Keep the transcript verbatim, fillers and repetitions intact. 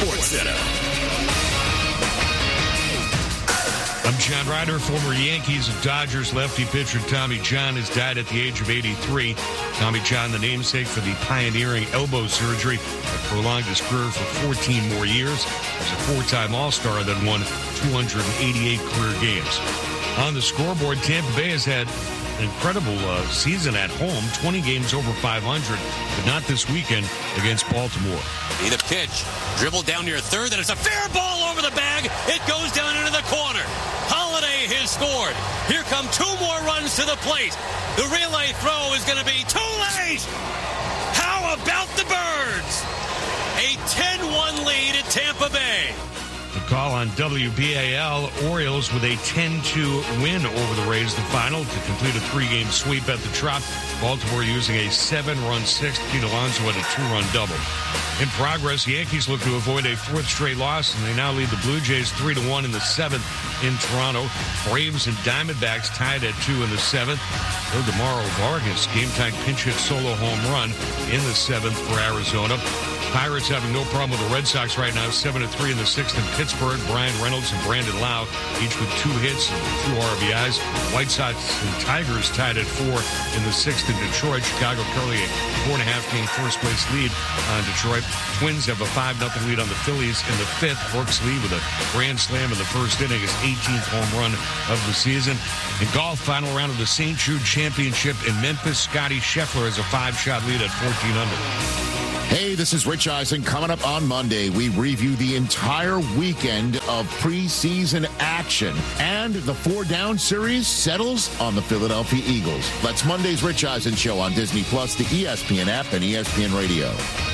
Sports Center. I'm John Ryder. Former Yankees and Dodgers lefty pitcher Tommy John has died at the age of eighty-three. Tommy John, the namesake for the pioneering elbow surgery that prolonged his career for fourteen more years. He's a four-time All-Star that won two hundred eighty-eight career games. On the scoreboard, Tampa Bay has had an incredible uh, season at home, twenty games over five hundred, but not this weekend against Baltimore. Need a pitch, dribble down near third, and it's a fair ball over the bag. It goes down into the corner. Holiday has scored. Here come two more runs to the plate. The relay throw is going to be too late. How about the Birds? A ten one lead at Tampa Bay. The call on W B A L, Orioles with a ten two win over the Rays, the final, to complete a three-game sweep at the Trop. Baltimore using a seven-run sixth. Pete Alonso had a two-run double. In progress, Yankees look to avoid a fourth straight loss, and they now lead the Blue Jays three to one in the seventh in Toronto. Braves and Diamondbacks tied at two in the seventh. Ildemaro Vargas, game-time pinch hit solo home run in the seventh for Arizona. Pirates having no problem with the Red Sox right now, seven to three in the sixth in Pittsburgh. Brian Reynolds and Brandon Lau, each with two hits and two R B Is. White Sox and Tigers tied at four in the sixth in Detroit. Chicago currently a four and a half game first place lead on Detroit. Twins have a five nothing lead on the Phillies in the fifth. Brooks Lee with a grand slam in the first inning, his eighteenth home run of the season. In golf, final round of the Saint Jude Championship in Memphis. Scotty Scheffler has a five-shot lead at fourteen under. Hey, this is Rich Eisen. Coming up on Monday, we review the entire weekend of preseason action. And the four-down series settles on the Philadelphia Eagles. That's Monday's Rich Eisen Show on Disney Plus, the E S P N app, and E S P N Radio.